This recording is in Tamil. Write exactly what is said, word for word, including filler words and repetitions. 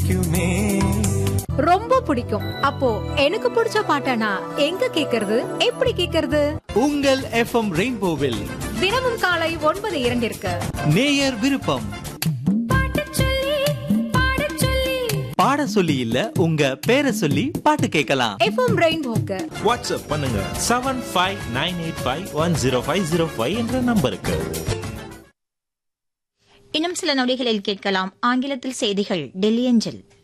பிடிக்குமே. ரொம்ப பிடிக்கும். அப்போ எனக்கு பிடிச்ச பாட்டனா எங்க கேக்குறது, எப்படி கேக்குறது? உங்கள் எஃப்எம் ரெயின்போவில் தினமும் காலை ஒன்பது இரண்டிற்கு நேயர் விருப்பம். பாட சொல்லி இல்ல, உங்க பேரை சொல்லி பாட்டு கேட்கலாம். எஃப்எம் ரெயின்போக்கு வாட்ஸ்அப் பண்ணுங்க seven five nine eight five one zero five zero five என்ற நம்பருக்கு. இன்னும் சில நொடிகளில் கேட்கலாம் ஆங்கிலத்தில் செய்திகள் டெல்லி அஞ்சல்.